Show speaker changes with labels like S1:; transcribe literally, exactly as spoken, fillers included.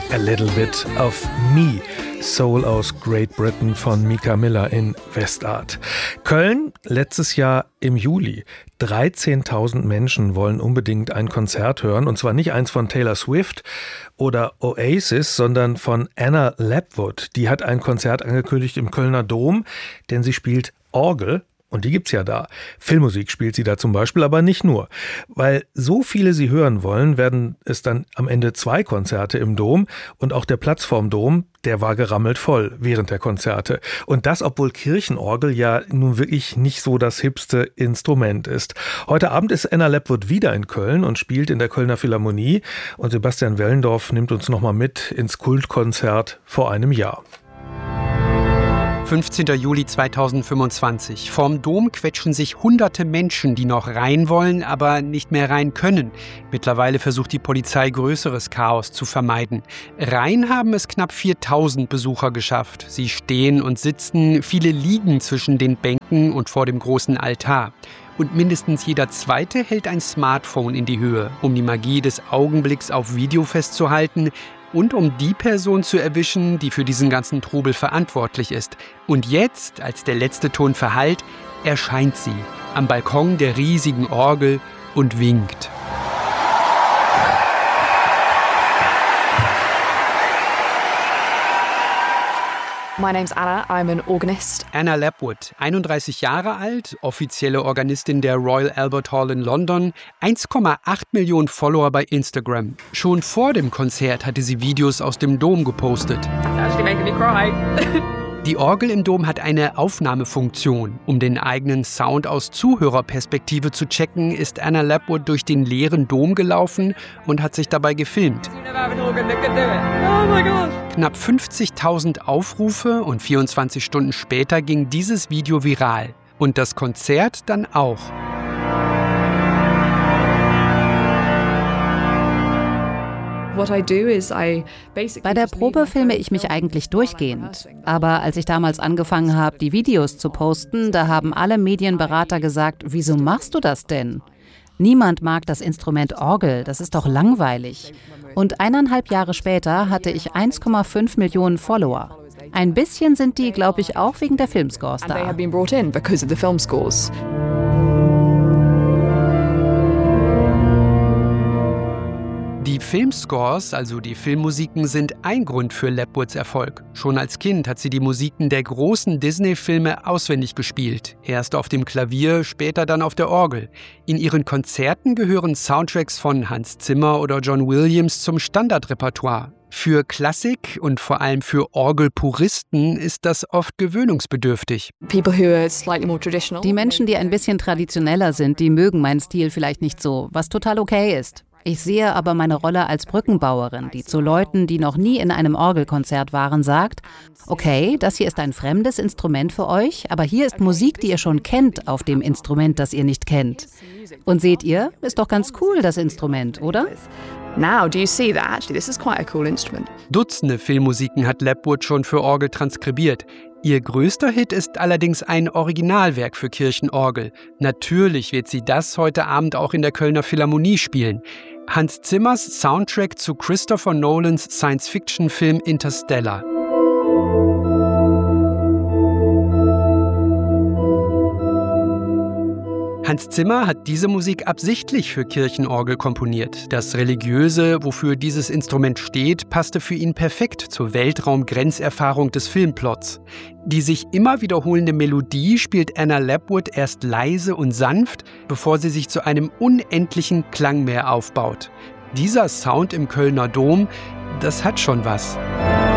S1: A Little Bit of Me. Soul aus Great Britain von Mika Miller in Westart. Köln, letztes Jahr im Juli. dreizehntausend Menschen wollen unbedingt ein Konzert hören. Und zwar nicht eins von Taylor Swift oder Oasis, sondern von Anna Lapwood. Die hat ein Konzert angekündigt im Kölner Dom, denn sie spielt Orgel. Und die gibt's ja da. Filmmusik spielt sie da zum Beispiel, aber nicht nur. Weil so viele sie hören wollen, werden es dann am Ende zwei Konzerte im Dom. Und auch der Platz vorm Dom, der war gerammelt voll während der Konzerte. Und das, obwohl Kirchenorgel ja nun wirklich nicht so das hipste Instrument ist. Heute Abend ist Anna Lapwood wieder in Köln und spielt in der Kölner Philharmonie. Und Sebastian Wellendorf nimmt uns nochmal mit ins Kultkonzert vor einem Jahr.
S2: fünfzehnter Juli zweitausendfünfundzwanzig. Vorm Dom quetschen sich hunderte Menschen, die noch rein wollen, aber nicht mehr rein können. Mittlerweile versucht die Polizei, größeres Chaos zu vermeiden. Rein haben es knapp viertausend Besucher geschafft. Sie stehen und sitzen, viele liegen zwischen den Bänken und vor dem großen Altar. Und mindestens jeder Zweite hält ein Smartphone in die Höhe, um die Magie des Augenblicks auf Video festzuhalten und um die Person zu erwischen, die für diesen ganzen Trubel verantwortlich ist. Und jetzt, als der letzte Ton verhallt, erscheint sie am Balkon der riesigen Orgel und winkt.
S3: My name's Anna, I'm an organist.
S2: Anna Lapwood, einunddreißig Jahre alt, offizielle Organistin der Royal Albert Hall in London, eins Komma acht Millionen Follower bei Instagram. Schon vor dem Konzert hatte sie Videos aus dem Dom gepostet.
S3: It's actually making me cry.
S2: Die Orgel im Dom hat eine Aufnahmefunktion. Um den eigenen Sound aus Zuhörerperspektive zu checken, ist Anna Lapwood durch den leeren Dom gelaufen und hat sich dabei gefilmt. Knapp fünfzigtausend Aufrufe und vierundzwanzig Stunden später ging dieses Video viral. Und das Konzert dann auch.
S4: Bei der Probe filme ich mich eigentlich durchgehend. Aber als ich damals angefangen habe, die Videos zu posten, da haben alle Medienberater gesagt, wieso machst du das denn? Niemand mag das Instrument Orgel, das ist doch langweilig. Und eineinhalb Jahre später hatte ich eins Komma fünf Millionen Follower. Ein bisschen sind die, glaube ich, auch wegen der Filmscores da.
S2: Die Filmscores, also die Filmmusiken, sind ein Grund für Lapwoods Erfolg. Schon als Kind hat sie die Musiken der großen Disney-Filme auswendig gespielt. Erst auf dem Klavier, später dann auf der Orgel. In ihren Konzerten gehören Soundtracks von Hans Zimmer oder John Williams zum Standardrepertoire. Für Klassik und vor allem für Orgelpuristen ist das oft gewöhnungsbedürftig.
S4: Die Menschen, die ein bisschen traditioneller sind, die mögen meinen Stil vielleicht nicht so, was total okay ist. Ich sehe aber meine Rolle als Brückenbauerin, die zu Leuten, die noch nie in einem Orgelkonzert waren, sagt, okay, das hier ist ein fremdes Instrument für euch, aber hier ist Musik, die ihr schon kennt auf dem Instrument, das ihr nicht kennt. Und seht ihr, ist doch ganz cool, das Instrument, oder?
S3: Now, do you see that? Actually, this is quite a cool instrument.
S2: Dutzende Filmmusiken hat Lapwood schon für Orgel transkribiert. Ihr größter Hit ist allerdings ein Originalwerk für Kirchenorgel. Natürlich wird sie das heute Abend auch in der Kölner Philharmonie spielen. Hans Zimmers Soundtrack zu Christopher Nolans Science-Fiction-Film Interstellar. Hans Zimmer hat diese Musik absichtlich für Kirchenorgel komponiert. Das Religiöse, wofür dieses Instrument steht, passte für ihn perfekt zur Weltraumgrenzerfahrung des Filmplots. Die sich immer wiederholende Melodie spielt Anna Lapwood erst leise und sanft, bevor sie sich zu einem unendlichen Klangmeer aufbaut. Dieser Sound im Kölner Dom, das hat schon was.